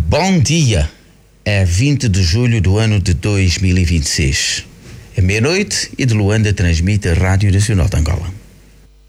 Bom dia, é 20 de julho do ano de 2026. É meia-noite e de Luanda transmite a Rádio Nacional de Angola.